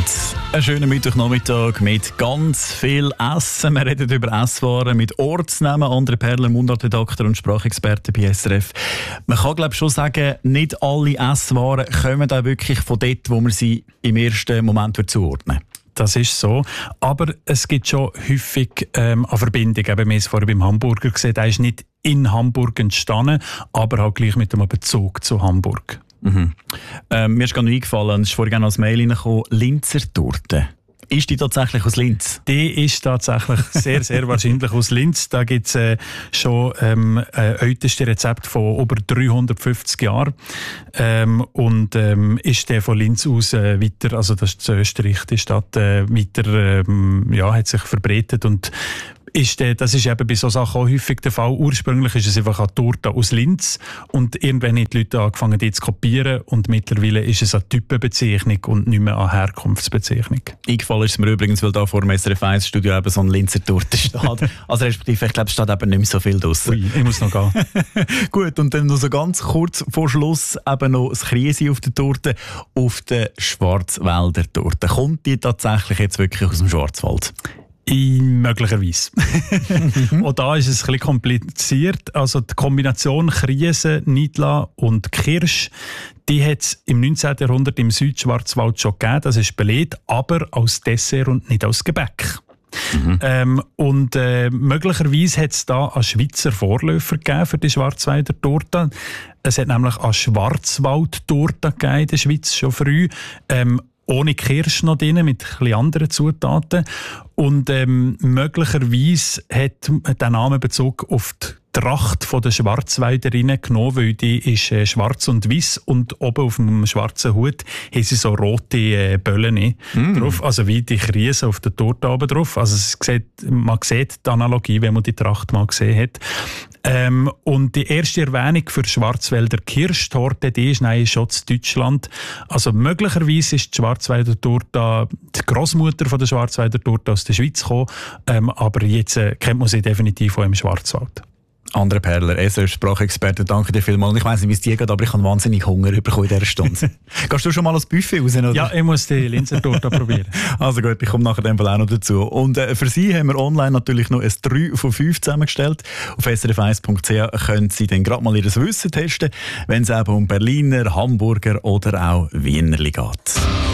miteinander. Einen schönen Mittwochnachmittag mit ganz viel Essen. Wir reden über Esswaren mit Ortsnamen. André Perler, Mundartredakteur und Sprachexperte bei SRF. Man kann, glaube ich, schon sagen, nicht alle Esswaren kommen auch wirklich von dort, wo man sie im ersten Moment zuordnen. Das ist so. Aber es gibt schon häufig eine Verbindung. Wir haben es vorher beim Hamburger gesehen. Der ist nicht in Hamburg entstanden, aber halt gleich mit einem Bezug zu Hamburg. Mhm. Mir ist gerade noch eingefallen, es ist vorhin als Mail reingekommen, Linzer Torte. Ist die tatsächlich aus Linz? Die ist tatsächlich sehr, sehr wahrscheinlich aus Linz. Da gibt es schon älteste Rezept von über 350 Jahren. Ist der von Linz aus weiter, also das ist Österreich, die Stadt, weiter hat sich verbreitet und das ist eben bei solchen Sachen auch häufig der Fall. Ursprünglich ist es einfach eine Torte aus Linz und irgendwann haben die Leute angefangen, die zu kopieren und mittlerweile ist es eine Typenbezeichnung und nicht mehr eine Herkunftsbezeichnung. Eingefallen ist es mir übrigens, weil da vor dem SRF 1 Studio eben so ein Linzer Torte steht. Also respektive, ich glaube, es steht eben nicht mehr so viel draussen. Ui, ich muss noch gehen. Gut, und dann noch so ganz kurz vor Schluss eben noch das Kriesi auf der Torte, auf der Schwarzwälder Torte. Kommt die tatsächlich jetzt wirklich aus dem Schwarzwald? Möglicherweise. Und da ist es ein bisschen kompliziert. Also die Kombination Kriese, Nidla und Kirsch, die hat es im 19. Jahrhundert im Südschwarzwald schon gegeben. Das ist belegt, aber als Dessert und nicht als Gebäck. Möglicherweise hat es da einen Schweizer Vorläufer gegeben für die Schwarzwälder Torte. Es hat nämlich eine Schwarzwald-Torte gegeben in der Schweiz schon früh. Ohne Kirsch noch drin, mit ein bisschen anderen Zutaten. Und möglicherweise hat der Name Bezug auf die Tracht der Schwarzwälderinnen genommen, weil die ist schwarz und weiß und oben auf dem schwarzen Hut haben sie so rote Böllen drauf, also wie die Krise auf der Torte oben drauf. Also man sieht die Analogie, wenn man die Tracht mal gesehen hat. Und die erste Erwähnung für Schwarzwälder Kirschtorte, die ist schon in Deutschland. Also möglicherweise ist die Schwarzwälder Torte die Großmutter von der Schwarzwälder Torte aus der Schweiz gekommen, aber jetzt kennt man sie definitiv auch im Schwarzwald. André Perler, SRF-Sprachexperte, danke dir vielmals. Ich weiss nicht, wie es dir geht, aber ich habe wahnsinnig Hunger bekommen in dieser Stunde. Gehst du schon mal ans Buffet raus? Oder? Ja, ich muss die Linzer Torte probieren. Also gut, ich komme nachher dem Fall auch noch dazu. Und für Sie haben wir online natürlich noch ein 3 von 5 zusammengestellt. Auf srf1.ch können Sie dann gerade mal Ihr Wissen testen, wenn es eben um Berliner, Hamburger oder auch Wienerli geht.